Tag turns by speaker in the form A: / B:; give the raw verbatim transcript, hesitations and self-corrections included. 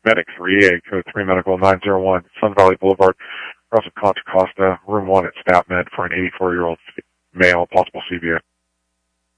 A: Medic three A, code three Medical nine zero one, Sun Valley Boulevard, Russell Contra Costa, room one at StatMed for an eighty-four-year-old male, possible C V A.